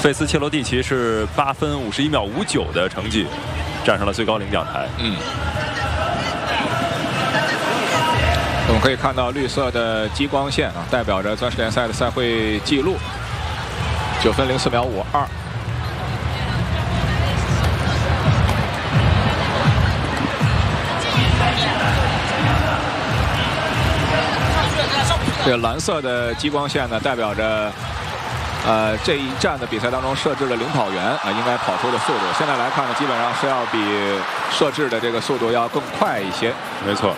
费斯切罗蒂奇是8分51秒59的成绩，站上了最高领奖台。 我们可以看到绿色的激光线啊，代表着钻石联赛的赛会纪录，9分04秒52。这个蓝色的激光线呢，代表着这一站的比赛当中设置了领跑员啊应该跑出的速度。现在来看呢，基本上是要比设置的这个速度要更快一些。 没错。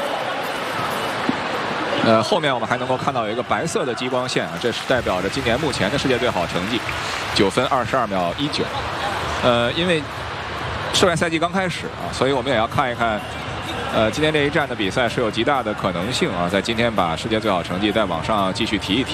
后面我们还能够看到有一个白色的激光线啊，这是代表着今年目前的世界最好成绩，9分22秒19。因为世外赛季刚开始啊，所以我们也要看一看。今天这一站的比赛是有极大的可能性啊，在今天把世界最好成绩再往上继续提一提。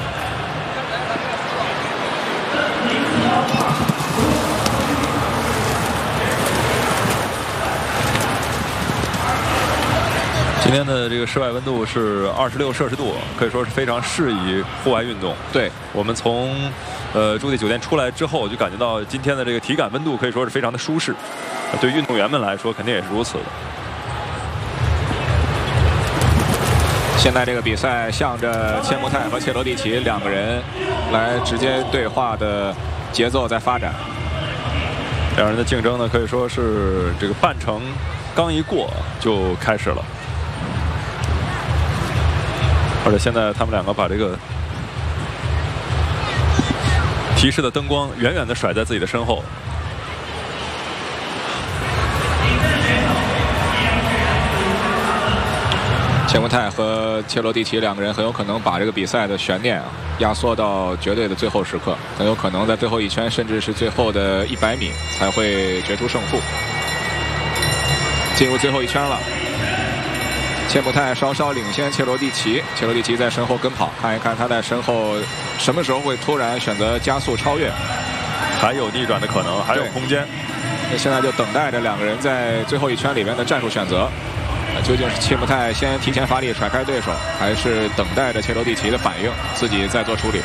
今天的这个室外温度是26摄氏度，可以说是非常适宜户外运动。 对，我们从住的酒店出来之后，就感觉到今天的这个体感温度可以说是非常的舒适，对运动员们来说肯定也是如此的。 现在这个比赛向着切穆泰和切罗蒂奇两个人来直接对话的节奏在发展。 两人的竞争呢，可以说是这个半程刚一过就开始了。而且现在他们两个把这个提示的灯光远远地甩在自己的身后。 切穆泰和切罗蒂奇两个人很有可能把这个比赛的悬念压缩到绝对的最后时刻，很有可能在最后一圈，甚至是最后的100米才会决出胜负。进入最后一圈了，切穆泰稍稍领先切罗蒂奇，切罗蒂奇在身后跟跑，看一看他在身后什么时候会突然选择加速超越， 还有逆转的可能，还有空间。 现在就等待着两个人在最后一圈里面的战术选择。究竟是切穆泰先提前发力甩开对手，还是等待着切罗蒂奇的反应，自己再做处理？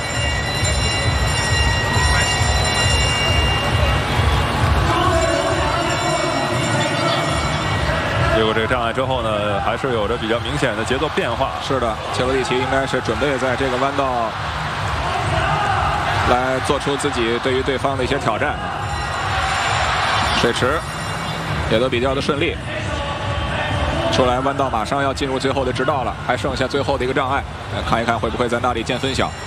结果这个障碍之后呢，还是有着比较明显的节奏变化。 是的，切罗蒂奇应该是准备在这个弯道来做出自己对于对方的一些挑战。水池也都比较的顺利。出来弯道马上要进入最后的直道了，还剩下最后的一个障碍，看一看会不会在那里见分晓。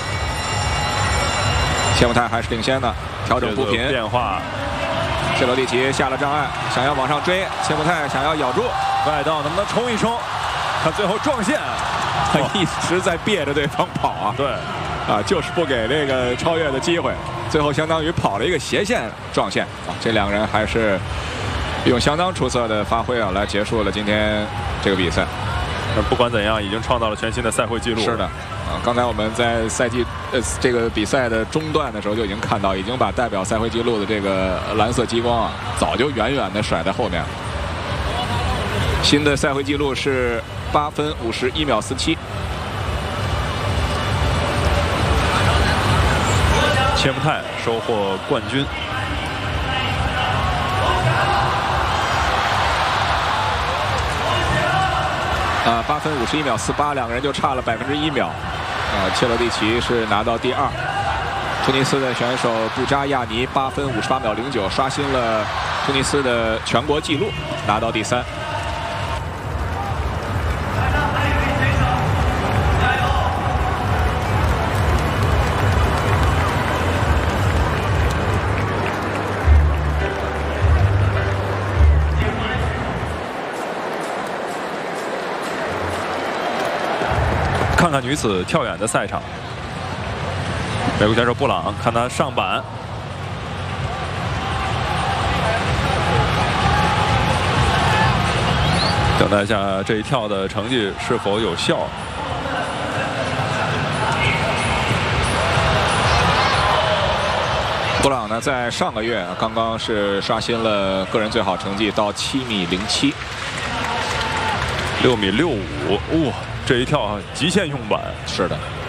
切穆泰还是领先的，调整步频变化。 切罗蒂奇下了障碍，想要往上追，切穆泰想要咬住外道，能不能冲一冲？他最后撞线， 他一直在憋着对方跑啊。 对， 就是不给这个超越的机会，最后相当于跑了一个斜线撞线啊。这两个人还是用相当出色的发挥啊，来结束了今天这个比赛。 不管怎样，已经创造了全新的赛会纪录。 是的，刚才我们在赛季这个比赛的中段的时候就已经看到，已经把代表赛会纪录的这个蓝色激光早就远远的甩在后面了。新的赛会纪录是8分51秒47。 切穆泰收获冠军。 8分51秒48，两个人就差了1%秒。切罗蒂奇是拿到第2。突尼斯的选手布扎亚尼8分58秒09，刷新了突尼斯的全国纪录，拿到第3。 看看女子跳远的赛场，美国选手布朗，看他上板，等待一下这一跳的成绩是否有效。 布朗呢，在上个月刚刚是刷新了个人最好成绩到7.07米 ，6.65米，哇！这一跳极限用板， 是的。